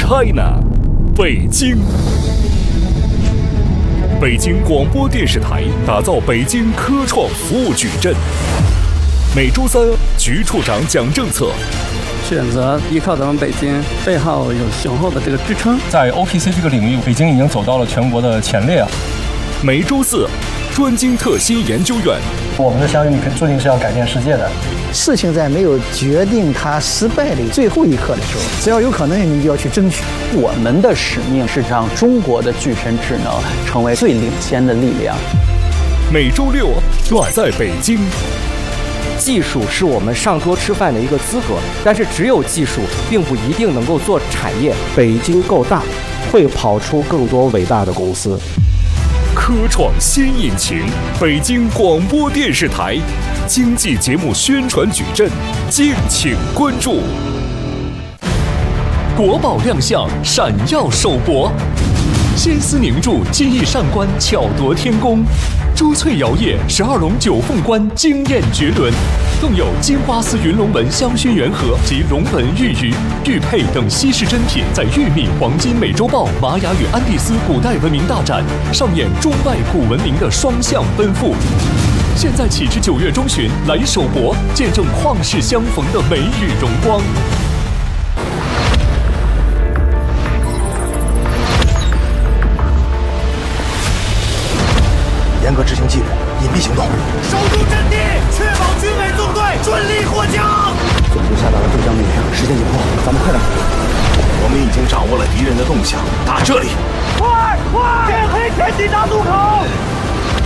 China， 北京。北京广播电视台打造北京科创服务矩阵。每周三，局处长讲政策。 选择依靠咱们北京，背后有雄厚的这个支撑。 在 OPC 这个领域，北京已经走到了全国的前列啊。 每周四，专精特新研究院。 我们的相遇注定是要改变世界的。 事情在没有决定它失败的最后一刻的时候，只要有可能，你就要去争取。 我们的使命是让中国的具身智能成为最领先的力量。 每周六，远在北京。 技术是我们上桌吃饭的一个资格，但是只有技术并不一定能够做产业。 北京够大，会跑出更多伟大的公司。 科创新引擎，北京广播电视台经济节目宣传矩阵，敬请关注。国宝亮相，闪耀首博，仙丝凝铸，技艺上官，巧夺天工。珠翠摇曳，12龙9凤冠惊艳绝伦，更有金花丝云龙纹香薰圆盒及龙纹玉鱼、玉佩等稀世珍品，在玉米、黄金、美洲豹、玛雅与安第斯古代文明大展上演中外古文明的双向奔赴。现在起至9月中旬，来首博，见证旷世相逢的美与荣光。 严格执行纪律，隐蔽行动， 守住阵地，确保军委纵队顺利获奖。 总部下达了对战命令，时间紧迫，咱们快点。 我们已经掌握了敌人的动向，打这里！ 快！天黑天地大渡口！